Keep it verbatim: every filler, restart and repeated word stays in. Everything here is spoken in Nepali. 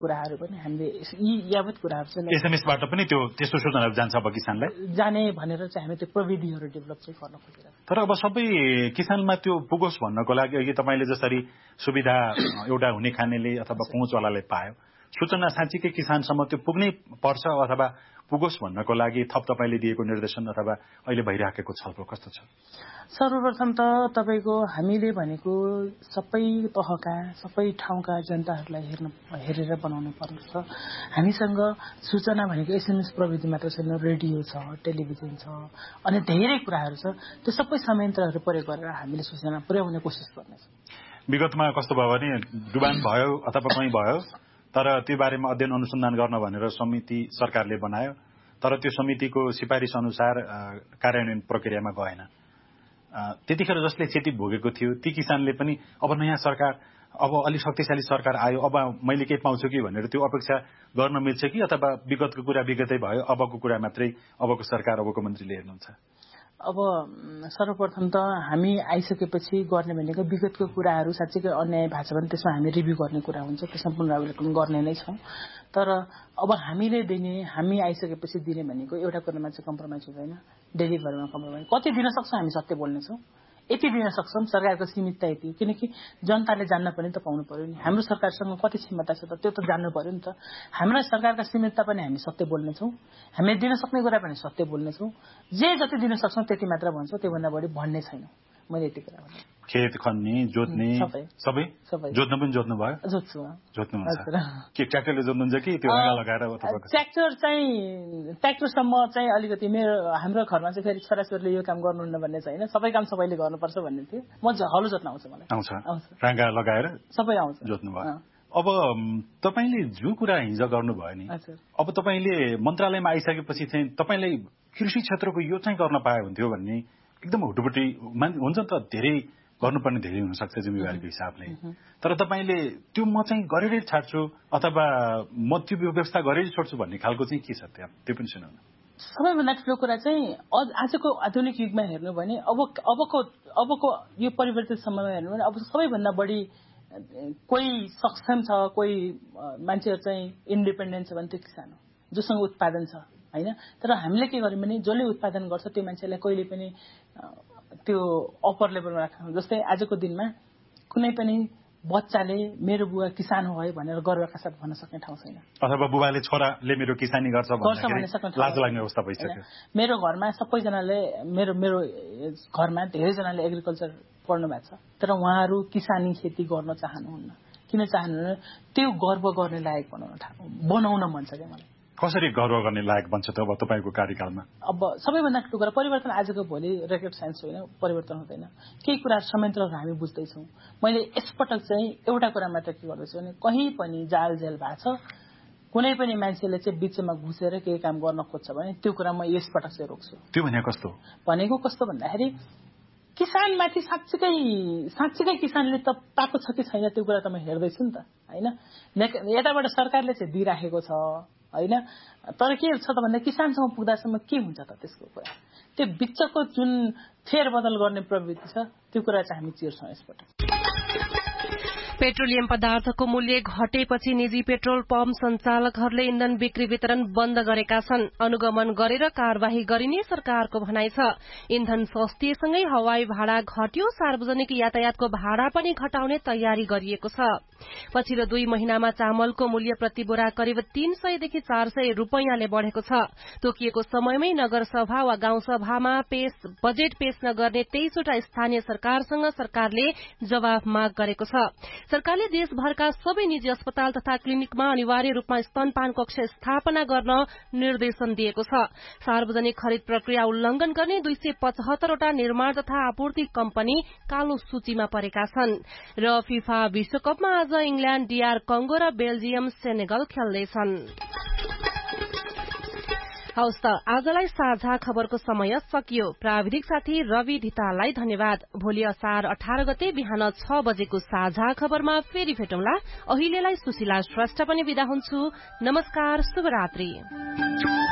कुराहरू पनि हामीले यी यावत कुराहरू चाहिँ एसएमएसबाट पनि त्यो त्यस्तो सूचनाहरू जान्छ अब किसानलाई जाने भनेर चाहिँ हामी त्यो प्रविधिहरू डेभलप चाहिँ गर्न खोजिरहेको। तर अब सबै किसानमा त्यो पुगोस् भन्नको लागि अघि तपाईँले जसरी सुविधा एउटा हुने खानेले अथवा पहुँचवालाले पायो, सूचना साँच्चीकै किसानसम्म त्यो पुग्नै पर्छ अथवा पुगोस् भन्नको लागि थप तपाईँले दिएको निर्देशन अथवा अहिले भइराखेको छलफल कस्तो छ? सर्वप्रथम त तपाईँको हामीले भनेको सबै तहका सबै ठाउँका जनताहरूलाई हेर्न हेरेर बनाउनु पर्छ। हामीसँग सूचना भनेको एसएमएस प्रविधि मात्र छैन, रेडियो छ, टेलिभिजन छ, अनि धेरै कुराहरू छ। त्यो सबै संयन्त्रहरू प्रयोग गरेर हामीले सूचना पुर्याउने कोसिस गर्नेछौँ। विगतमा कस्तो भयो भने डुबान भयो अथवा कहीँ भयो, तर त्यो बारेमा अध्ययन अनुसन्धान गर्न भनेर समिति सरकारले बनायो, तर त्यो समितिको सिफारिस अनुसार कार्यान्वयन प्रक्रियामा गएन। त्यतिखेर जसले क्षति भोगेको थियो ती किसानले पनि अब नयाँ सरकार, अब अलिक शक्तिशाली सरकार आयो, अब मैले केही पाउँछु कि भनेर त्यो अपेक्षा गर्न मिल्छ कि अथवा विगतको कुरा विगतै भयो, अबको कुरा मात्रै अबको सरकार अबको मन्त्रीले हेर्नुहुन्छ? अब सर्वप्रथम त हामी आइसकेपछि गर्ने भनेको विगतको कुराहरू साँच्चैकै अन्याय भएको छ भने त्यसमा हामी रिभ्यू गर्ने कुरा हुन्छ, त्यसमा पुनरावलोकन गर्ने नै छौँ। तर अब हामीले दिने, हामी आइसकेपछि दिने भनेको एउटा कुरामा चाहिँ कम्प्रोमाइज हुँदैन, डेलिभरीमा कम्प्रोमाइज। कति दिन सक्छौँ हामी सत्य बोल्नेछौँ, यति दिन सक्छौँ। सरकारको सीमितता यति, किनकि जनताले जान्न पनि त पाउनु पर्यो नि, हाम्रो सरकारसँग कति क्षमता छ त त्यो त जान्नु पर्यो नि त। हाम्रो सरकारका सीमितता पनि हामी सत्य बोल्नेछौँ, हामीले दिन सक्ने कुरा पनि सत्य बोल्नेछौँ। जे जति दिन सक्छौँ त्यति मात्र भन्छौँ, त्योभन्दा बढी भन्ने छैन। मैले यति कुरा भने खेत खन्ने जोत्ने सबै सबै जोत्न पनि जोत्नु भयो? जोत्छु जोत्नुहुन्छ के ट्र्याक्टरले जोत्नुहुन्छ कि त्यो हँगा लगाएर? ट्र्याक्टर चाहिँ ट्र्याक्टरसम्म चाहिँ अलिकति मेरो हाम्रो घरमा चाहिँ फेरि छोराछोरीले यो काम गर्नुहुन्न भन्ने चाहिँ होइन, सबै काम सबैले गर्नुपर्छ भन्ने थियो। म हलो जोत्न आउँछ, मलाई आउँछ, राँगा लगाएर सबै आउँछ, जोत्नु भयो। अब तपाईँले जो कुरा हिजो गर्नुभयो नि, अब तपाईँले मन्त्रालयमा आइसकेपछि चाहिँ तपाईँलाई कृषि क्षेत्रको यो चाहिँ गर्न पाए हुन्थ्यो भन्ने एकदम हुटुपुटी हुन्छ नि त, धेरै गर्नुपर्ने धेरै हुनसक्छ जिम्मेवारीको हिसाबले, तर तपाईँले त्यो म चाहिँ गरेरै छाड्छु अथवा म त्यो व्यवस्था गरेरै छोड्छु भन्ने खालको चाहिँ के छ त्यहाँ, त्यो पनि सुनाउनु। सबैभन्दा ठुलो कुरा चाहिँ आजको आधुनिक युगमा हेर्नु भने अब अबको अबको यो परिवर्तित समयमा हेर्नु भने अब सबैभन्दा बढी कोही सक्षम छ, कोही मान्छेहरू चाहिँ इन्डिपेन्डेन्ट छ भने त्यो किसान हो, जोसँग उत्पादन छ होइन। तर हामीले के गर्यौँ भने जसले उत्पादन गर्छ त्यो मान्छेलाई कहिले पनि त्यो अप्पर लेभलमा राख्नु। जस्तै आजको दिनमा कुनै पनि बच्चाले मेरो बुवा किसान हो है भनेर गर्वका साथ भन्न सक्ने ठाउँ छैन, अथवा बुबाले छोराले मेरो किसानी गर्छ भन्ने लाज लाग्ने अवस्था भइसक्यो। मेरो घरमा सबैजनाले मेरो मेरो घरमा धेरैजनाले एग्रिकल्चर पढ्नु भएको छ, तर उहाँहरू किसानी खेती गर्न चाहनुहुन्न। किन चाहनुहुन्न? त्यो गर्व गर्ने लायक बनाउन बनाउन मन छ क्या मलाई। कसरी गर्व गर्ने लायक बन्छ त अब तपाईँको कार्यकालमा? अब सबैभन्दा ठुलो कुरा परिवर्तन आजको भोलि रकेट साइन्स होइन, परिवर्तन हुँदैन। केही कुरा संयन्त्रहरू हामी बुझ्दैछौँ। मैले यसपटक चाहिँ एउटा कुरा मात्र के गर्दैछु भने कहीँ पनि जाल जेल भएको छ, कुनै पनि मान्छेले चाहिँ बिचमा घुसेर केही काम गर्न खोज्छ भने त्यो कुरा म यसपटक चाहिँ रोक्छु। त्यो भनेको कस्तो? भनेको कस्तो भन्दाखेरि किसानमाथि साँच्चीकै साँच्चीकै किसानले त पाएको छ कि छैन त्यो कुरा त म हेर्दैछु नि त होइन। यताबाट सरकारले चाहिँ दिइराखेको छ होइन, तर के छ त भन्दा किसानसँग पुग्दासम्म के हुन्छ त त्यसको कुरा, त्यो बिचको जुन फेरबदल गर्ने प्रवृत्ति छ त्यो कुरा चाहिँ हामी चिर्छौँ यसपटक। पेट्रोलियम पदार्थको मूल्य घटेपछि निजी पेट्रोल पम्प सञ्चालकहरूले इन्धन बिक्री वितरण बन्द गरेका छन्। अनुगमन गरेर कार्यवाही गरिने सरकारको भनाइ छ। इन्धन सस्तिएसँगै हवाई भाडा घट्यो, सार्वजनिक यातायातको भाडा पनि घटाउने तयारी गरिएको छ। पछिल्लो दुई महिनामा चामलको मूल्य प्रति बोरा करिब तीन सयदेखि चार सय रूपियाँले बढ़ेको छ। तोकिएको समयमै नगरसभा वा गाउँसभामा पेश बजेट पेश नगर्ने तेइसवटा स्थानीय सरकारसँग सरकारले जवाफ माग गरेको छ। सरकारले देशभरका सबै निजी अस्पताल तथा क्लिनिकमा अनिवार्य रूपमा स्तनपान कक्ष स्थापना गर्न निर्देशन दिएको छ। सार्वजनिक खरिद प्रक्रिया उल्लंघन गर्ने दुई सय पचहत्तरवटा निर्माण तथा आपूर्ति कम्पनी कालो सूचीमा परेका छन्। र फिफा विश्वकपमा आज इंग्ल्याण्ड, डीआर कंगो र बेल्जियम सेनेगल खेल्दैछन्। हवस् त आजलाई साझा खबरको समय सकियो। प्राविधिक साथी रवि धिताललाई धन्यवाद। भोलि असार अठार गते बिहान छ बजेको साझा खबरमा फेरि भेटौँला। अहिलेलाई सुशीला श्रेष्ठ पनि बिदा हुन्छु। नमस्कार, शुभरात्रि।